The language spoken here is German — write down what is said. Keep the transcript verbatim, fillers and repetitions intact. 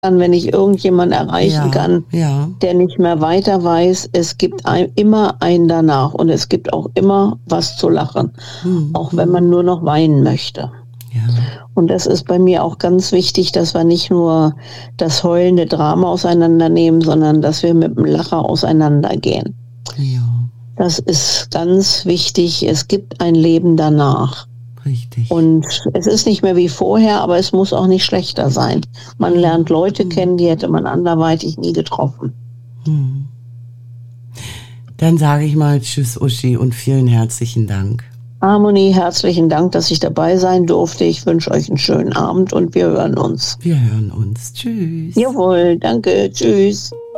wenn ich irgendjemanden erreichen Ja, kann, ja. der nicht mehr weiter weiß. Es gibt ein, immer ein danach und es gibt auch immer was zu lachen, Mhm. auch wenn man nur noch weinen möchte. Ja. Und das ist bei mir auch ganz wichtig, dass wir nicht nur das heulende Drama auseinandernehmen, sondern dass wir mit dem Lacher auseinandergehen. Ja. Das ist ganz wichtig. Es gibt ein Leben danach. Richtig. Und es ist nicht mehr wie vorher, aber es muss auch nicht schlechter sein. Man lernt Leute Mhm. kennen, die hätte man anderweitig nie getroffen. Mhm. Dann sage ich mal Tschüss, Uschi, und vielen herzlichen Dank. Harmonie, herzlichen Dank, dass ich dabei sein durfte. Ich wünsche euch einen schönen Abend und wir hören uns. Wir hören uns. Tschüss. Jawohl, danke. Tschüss.